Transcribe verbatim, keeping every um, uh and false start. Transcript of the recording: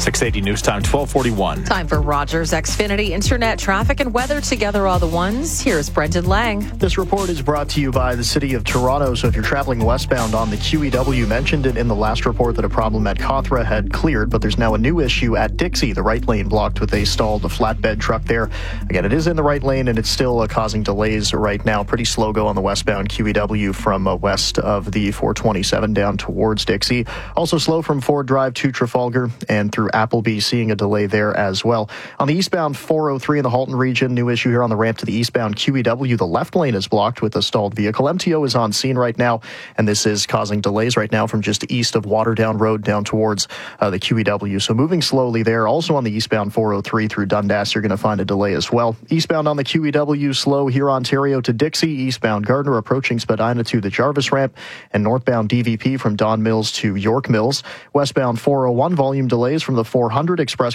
six eighty News Time, twelve forty-one. Time for Rogers Xfinity Internet traffic and weather together all the ones. Here's Brendan Lang. This report is brought to you by the City of Toronto. So if you're traveling westbound on the Q E W, mentioned it in the last report that a problem at Cawthra had cleared, but there's now a new issue at Dixie. The right lane blocked with a stalled flatbed truck there. Again, it is in the right lane and it's still uh, causing delays right now. Pretty slow go on the westbound Q E W from uh, west of the four twenty-seven down towards Dixie. Also slow from Ford Drive to Trafalgar and through Appleby, seeing a delay there as well. On the eastbound four oh three in the Halton region, new issue here on the ramp to the eastbound Q E W. The left lane is blocked with a stalled vehicle. M T O is on scene right now, and this is causing delays right now from just east of Waterdown Road down towards uh, the Q E W. So moving slowly there. Also on the eastbound four oh three through Dundas, you're going to find a delay as well. Eastbound on the Q E W, slow here Ontario to Dixie. Eastbound Gardner approaching Spadina to the Jarvis ramp, and northbound D V P from Don Mills to York Mills. Westbound four oh one, volume delays from the four hundred Express